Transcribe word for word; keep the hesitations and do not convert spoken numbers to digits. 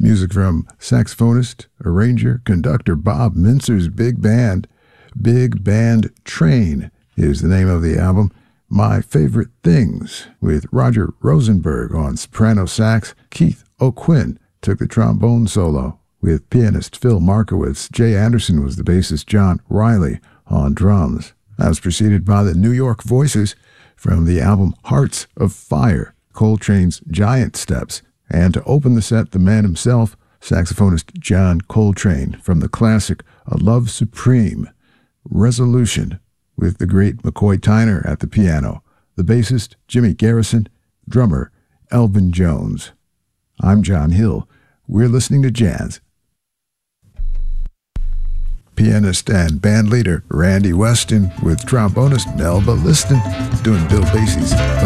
Music from saxophonist, arranger, conductor Bob Mintzer's big band. Big Band Train is the name of the album. My Favorite Things, with Roger Rosenberg on soprano sax. Keith O'Quinn took the trombone solo, with pianist Phil Markowitz. Jay Anderson was the bassist. John Riley on drums. That was preceded by the New York Voices from the album Hearts of Fire, Coltrane's Giant Steps. And to open the set, the man himself, saxophonist John Coltrane, from the classic A Love Supreme, Resolution, with the great McCoy Tyner at the piano, the bassist Jimmy Garrison, drummer Elvin Jones. I'm John Hill. We're listening to jazz. Pianist and bandleader Randy Weston with trombonist Melba Liston doing Bill Basie's